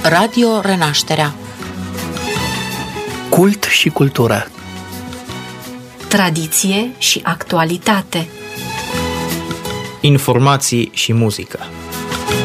Radio Renașterea. Cult și cultură. Tradiție și actualitate. Informații și muzică.